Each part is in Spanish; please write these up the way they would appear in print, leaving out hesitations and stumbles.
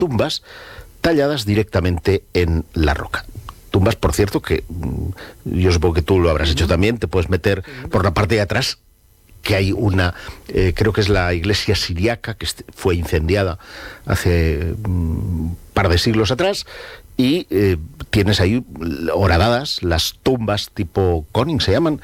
tumbas talladas directamente en la roca. Tumbas, por cierto, que yo supongo que tú lo habrás hecho también, te puedes meter por la parte de atrás, que hay una, creo que es la iglesia siriaca, que fue incendiada hace un par de siglos atrás, y tienes ahí horadadas las tumbas tipo Koning, se llaman,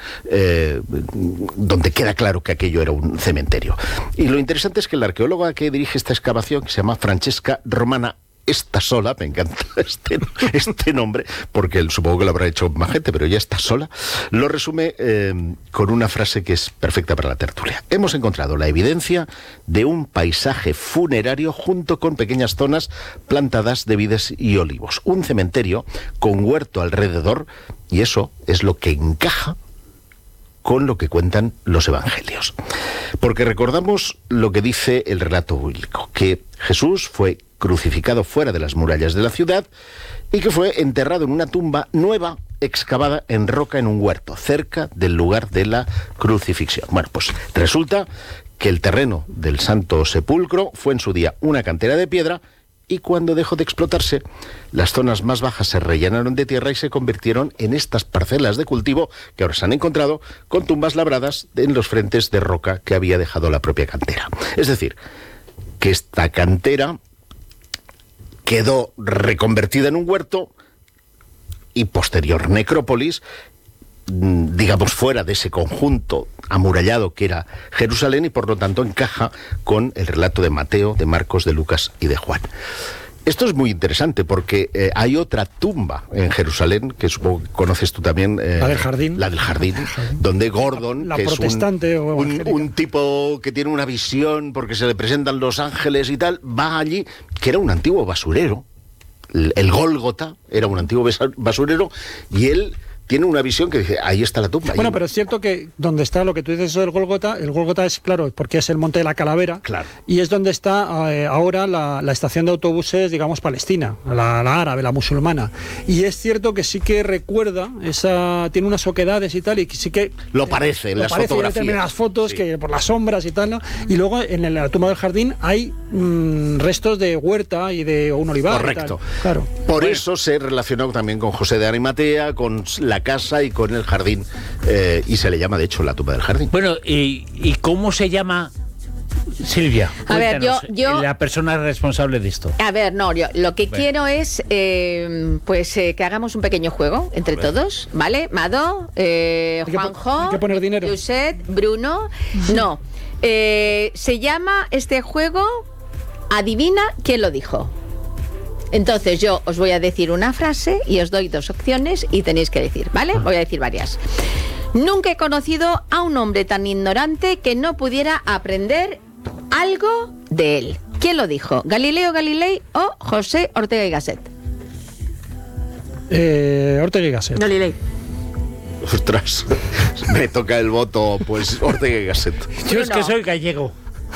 donde queda claro que aquello era un cementerio. Y lo interesante es que la arqueóloga que dirige esta excavación, que se llama Francesca Romana Stasola, me encanta este nombre, porque supongo que lo habrá hecho más gente, pero ella está sola, lo resume con una frase que es perfecta para la tertulia. Hemos encontrado la evidencia de un paisaje funerario junto con pequeñas zonas plantadas de vides y olivos. Un cementerio con huerto alrededor, y eso es lo que encaja con lo que cuentan los evangelios. Porque recordamos lo que dice el relato bíblico, que Jesús fue crucificado fuera de las murallas de la ciudad y que fue enterrado en una tumba nueva excavada en roca en un huerto, cerca del lugar de la crucifixión. Bueno, pues resulta que el terreno del Santo Sepulcro fue en su día una cantera de piedra, y cuando dejó de explotarse, las zonas más bajas se rellenaron de tierra y se convirtieron en estas parcelas de cultivo que ahora se han encontrado con tumbas labradas en los frentes de roca que había dejado la propia cantera. Es decir, que esta cantera quedó reconvertida en un huerto y posterior necrópolis, digamos, fuera de ese conjunto amurallado que era Jerusalén, y por lo tanto encaja con el relato de Mateo, de Marcos, de Lucas y de Juan. Esto es muy interesante porque hay otra tumba en Jerusalén, que supongo que conoces tú también. La del Jardín. La del Jardín, donde Gordon, la que protestante es un tipo que tiene una visión porque se le presentan los ángeles y tal, va allí, que era un antiguo basurero. El Gólgota era un antiguo basurero, y él tiene una visión que dice, ahí está la tumba. Bueno, pero es cierto que donde está lo que tú dices del Gólgota, el Gólgota es, claro, porque es el Monte de la Calavera, claro, y es donde está ahora la estación de autobuses, digamos, palestina, la árabe, la musulmana. Y es cierto que sí que recuerda, tiene unas oquedades y tal, y sí que... Lo parece en las fotografías. En las fotos, sí, que por las sombras y tal, ¿no? Y luego en la tumba del Jardín hay restos de huerta y de un olivar. Correcto. Y tal. Claro. Por eso se relacionó también con José de Arimatea, con la casa y con el jardín, y se le llama de hecho la tumba del Jardín. Bueno, ¿y cómo se llama, Silvia? A ver, yo la persona responsable de esto. A ver, no, yo lo que quiero es que hagamos un pequeño juego entre todos, ¿vale? Mado, Juanjo, hay que poner dinero. Josep, Bruno. No, se llama este juego Adivina quién lo dijo. Entonces yo os voy a decir una frase y os doy dos opciones y tenéis que decir, ¿vale? Voy a decir varias. Nunca he conocido a un hombre tan ignorante que no pudiera aprender algo de él. ¿Quién lo dijo? ¿Galileo Galilei o José Ortega y Gasset? Ortega y Gasset. Galilei. Ostras, me toca el voto, pues Ortega y Gasset. Yo es que soy gallego.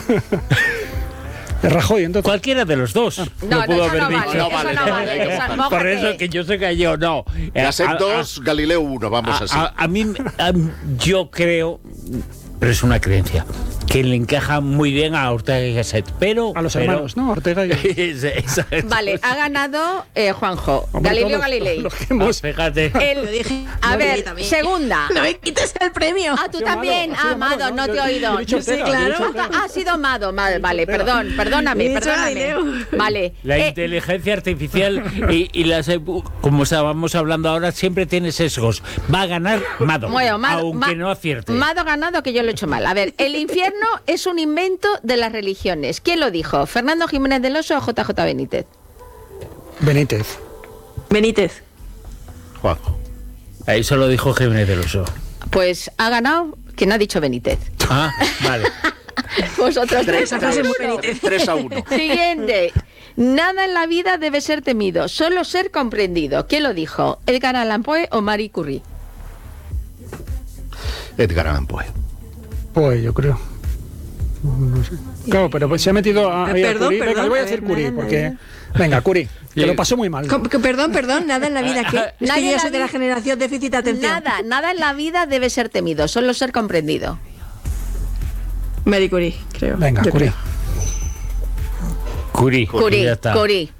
Rajoy, entonces. Cualquiera de los dos. No pudo haber vale, dicho. eso no vale. Por eso que yo soy gallego, no. Gasset 2, Galileo 1, vamos así. A mí, yo creo, pero es una creencia, que le encaja muy bien a Ortega y Gasset, pero... A los hermanos, ¿no? Ortega y... Vale, ha ganado Juanjo. Hombre, Galileo Galilei. Fíjate. A ver, segunda. No me quites el premio. Ah, tú también. Mado, no te he oído. Sí, claro. Ha sido Mado. Vale, perdóname. Vale. La inteligencia artificial y las, como estábamos hablando ahora, siempre tiene sesgos. Va a ganar Mado, aunque no acierte. Mado ha ganado, que yo lo he hecho mal. A ver, el infierno es un invento de las religiones. ¿Quién lo dijo? ¿Fernando Jiménez del Oso o JJ Benítez? Benítez. Juanjo. Eso lo dijo Jiménez del Oso. Pues ha ganado quien ha dicho Benítez. Ah, vale. Vosotros 3-1. Siguiente. Nada en la vida debe ser temido, solo ser comprendido. ¿Quién lo dijo? ¿Edgar Allan Poe o Marie Curie? Edgar Allan Poe. Pues yo creo. No sé. Claro, pero pues se ha metido a Curie. Venga, voy a decir Curie, porque... Venga, Curie, que lo pasó muy mal. Perdón, nada en la vida. ¿Qué? Es que yo soy de la generación déficit de atención. Nada en la vida debe ser temido, solo ser comprendido. Marie Curie, creo. Venga, Curie. Curie. Curie.